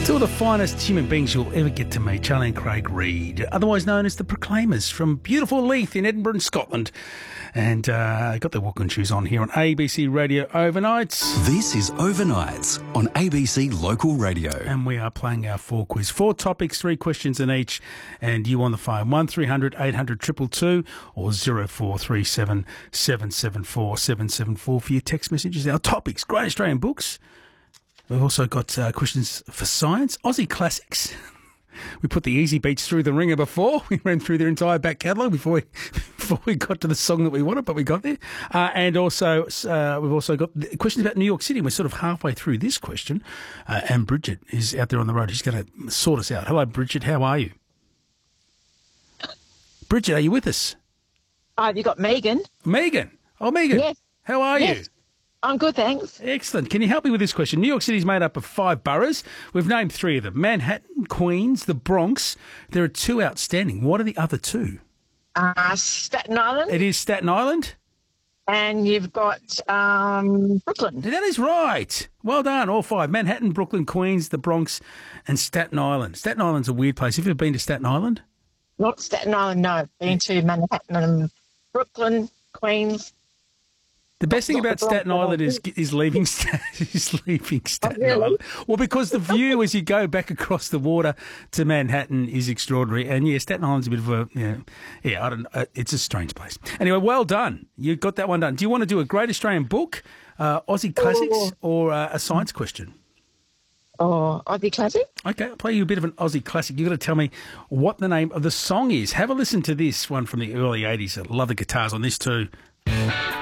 Two of the finest human beings you'll ever get to meet, Charlie and Craig Reid, otherwise known as the Proclaimers, from beautiful Leith in Edinburgh in Scotland. And got their walking shoes on here on ABC Radio Overnights. This is Overnights on ABC Local Radio. And we are playing our 4 quiz. 4 topics, 3 questions in each. And you on the phone, 1300 800 222 or 0437 774 774 for your text messages. Our topics, great Australian books. We've also got questions for science, Aussie classics. We put the easy beats through the ringer before. We ran through their entire back catalogue before we got to the song that we wanted, but we got there. And also, we've also got questions about New York City. We're sort of halfway through this question. And Bridget is out there on the road. She's going to sort us out. Hello, Bridget. How are you? Bridget, are you with us? Have you got Megan? Megan. Oh, Megan. Yes. How are you? I'm good, thanks. Excellent. Can you help me with this question? New York City is made up of 5 boroughs. We've named 3 of them. Manhattan, Queens, the Bronx. There are 2 outstanding. What are the other 2? Staten Island. It is Staten Island. And you've got Brooklyn. That is right. Well done, all 5. Manhattan, Brooklyn, Queens, the Bronx, and Staten Island. Staten Island's a weird place. Have you ever been to Staten Island? Not Staten Island, no. Been to Manhattan and Brooklyn, Queens. The best thing about Staten Island is leaving Staten Island. Well, because the view as you go back across the water to Manhattan is extraordinary. And, yeah, Staten Island's a bit of a, I don't know, it's a strange place. Anyway, well done. You got that one done. Do you want to do a great Australian book, Aussie classics, or a science question? Oh, Aussie classic? Okay, I'll play you a bit of an Aussie classic. You've got to tell me what the name of the song is. Have a listen to this one from the early 80s. I love the guitars on this too.